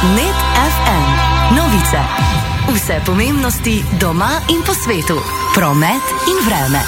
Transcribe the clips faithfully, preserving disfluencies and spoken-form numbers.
Net ef em. Novice. Vse pomembnosti doma in po svetu. Promet in vreme.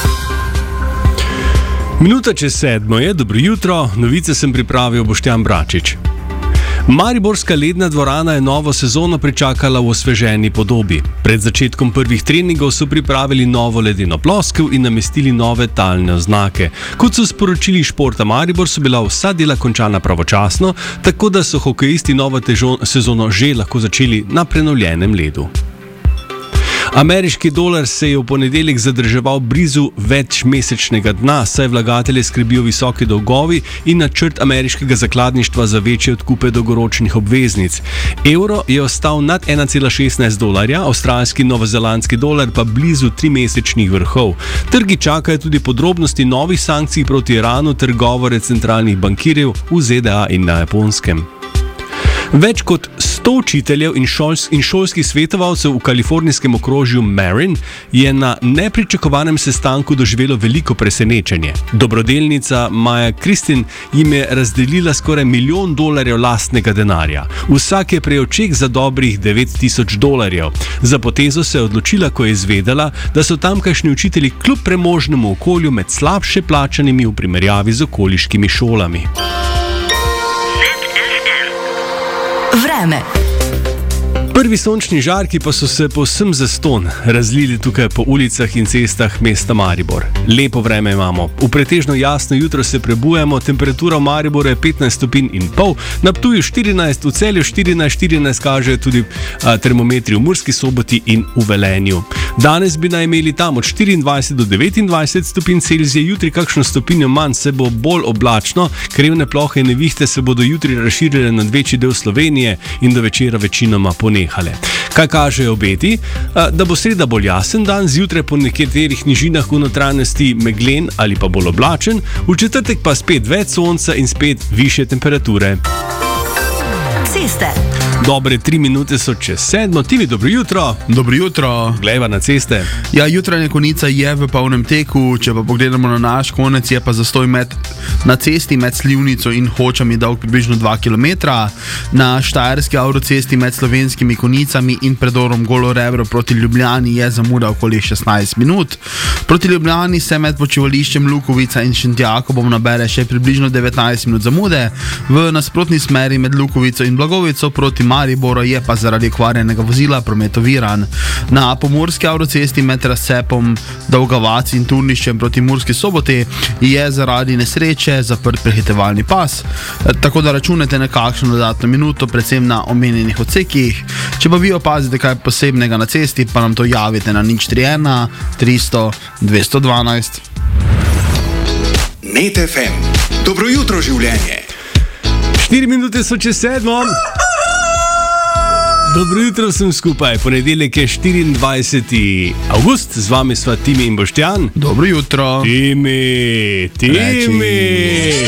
Minuta čez sedmo je, dobro jutro, novice sem pripravil Boštjan Bračič. Mariborska ledna dvorana je novo sezono pričakala v osveženi podobi. Pred začetkom prvih treningov so pripravili novo ledeno ploskev in namestili nove talne oznake. Kot so sporočili Športa Maribor, so bila vsa dela končana pravočasno, tako da so hokejisti novo težo, sezono že lahko začeli na prenovljenem ledu. Ameriški dolar se je v ponedeljek zadrževal blizu večmesečnega dna, saj vlagatelje skrbijo visoki dolgovi in načrt ameriškega zakladništva za večje odkupe dolgoročnih obveznic. Evro je ostal nad ena cela šestnajst dolarja, avstralski in novozelandski dolar pa blizu trimesečnih vrhov. Trgi čakajo tudi podrobnosti novih sankcij proti Iranu ter govore centralnih bankirjev v ZDA in na Japonskem. Več kot sto učiteljev in, šols, in šolskih svetovalcev v kalifornijskem okrožju Marin je na nepričakovanem sestanku doživelo veliko presenečenje. Dobrodelnica Maja Kristin jim je razdelila skoraj milijon dolarjev lastnega denarja. Vsak je prejel ček za dobrih devet tisoč dolarjev. Za potezo se je odločila, ko je izvedela, da so tamkajšnji učitelji kljub premožnemu okolju med slabše plačanimi v primerjavi z okoliškimi šolami. Vreme. Prvi sončni žarki pa so se povsem zastonj razlili tukaj po ulicah in cestah mesta Maribor. Lepo vreme imamo. V pretežno jasno jutro se prebujamo, temperatura v Mariboru je petnajst stopinj in pol, na Ptuju štirinajst, v Celju štirinajst, štirinajst kažejo tudi a, termometri v Murski Soboti in v Velenju. Danes bi naj imeli tam od štiriindvajset do devetindvajset stopinj Celzija, jutri kakšno stopinjo manj, se bo bolj oblačno, krevne plohe in nevihte se bodo jutri razširile nad večji del Slovenije in do večera večinoma ponehale. Kaj kažejo obeti? Da bo sreda bolj jasen dan, zjutraj po nekaterih nižinah v notranjosti meglen ali pa bolj oblačen, v četrtek pa spet več sonca in spet višje temperature. Ceste. Dobre tri minute so čez sedmo. Tivi, dobro jutro. Dobro jutro. Glejva na ceste. Ja, jutranja konica je v polnem teku, če pa pogledamo na naš konec, je pa zastoj med, na cesti med Slivnico in Hočami dolg približno dva kilometra. Na štajerski avtocesti med slovenskimi konicami in predorom Golo Rebro proti Ljubljani je zamuda okoli šestnajst minut. Proti Ljubljani se med počivališčem Lukovica in Šentjakobom nabere še približno devetnajst minut zamude. V nasprotni smeri med Lukovico in Blagovico proti Mariboru je pa zaradi kvarjenega vozila promet oviran. Na pomurski avtocesti med razcepom Dolgavac in Turniščem proti Murski Soboti je zaradi nesreče zaprt prehitevalni pas, tako da računate na kakšno dodatno minuto, predvsem na omenjenih odsekih. Če pa vi opazite kaj posebnega na cesti, pa nam to javite na nič tri ena tristo dvesto dvanajst. Net ef em. Dobro jutro, življenje. Štiri minute so čez sedmo. Dobro jutro vsem skupaj. Ponedeljek je štiriindvajseti avgust, z vami sva Timi in Boštjan. Dobro jutro. Timi, Timi.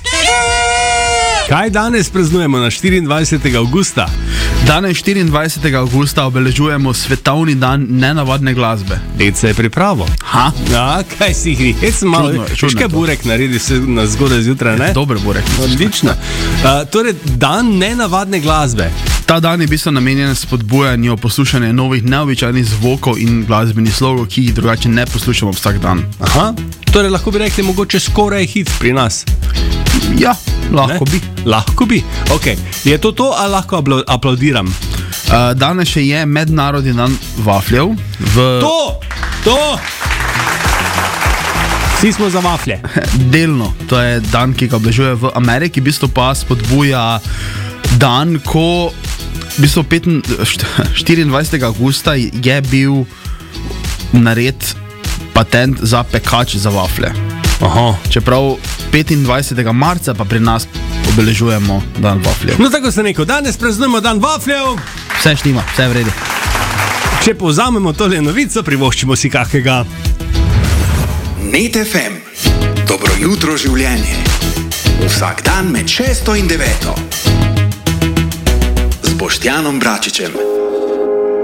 Kaj danes praznujemo na štiriindvajsetega avgusta? Danes štiriindvajsetega avgusta obeležujemo svetovni dan nenavadne glasbe. Ded se je pripravo. Ha? Ja, kaj si jih? Jaz sem malo, veš kaj burek naredi se na zgodaj zjutraj, ne? Dober burek. Odlično. Uh, torej, dan nenavadne glasbe. Ta dan je v bistvu namenjen spodbujanju poslušanja novih neobičajnih zvokov in glasbenih slogov, ki jih drugače ne poslušamo vsak dan. Aha, torej lahko bi rekli mogoče skoraj hit pri nas. Ja, lahko ne? bi. Lahko bi, ok. Je to to, ali lahko aplaudiram? Uh, danes še je mednarodni dan vafljev. V... To! To! Vsi smo za vaflje. Delno, to je dan, ki ga obeležuje v Ameriki, v bistvu pa spodbuja dan, ko v bistvu štiriindvajsetega avgusta je bil nared patent za pekač za vaflje. Aha. Čeprav petindvajsetega marca pa pri nas obeležujemo dan vafljev. No, tako sem rekel, danes praznujemo dan vafljev. Vse štima, vse je v redu. Če povzamemo tole novico, privoščimo si kakega. Net ef em. Dobro jutro, življenje. Vsak dan med šesto in deveto. Z Boštjanom Bračičem.